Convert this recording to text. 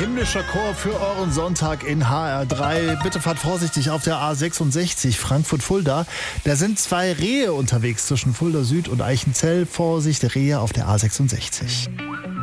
Himmlischer Chor für euren Sonntag in HR3. Bitte fahrt vorsichtig auf der A66 Frankfurt-Fulda. Da sind 2 Rehe unterwegs zwischen Fulda Süd und Eichenzell. Vorsicht, Rehe auf der A66.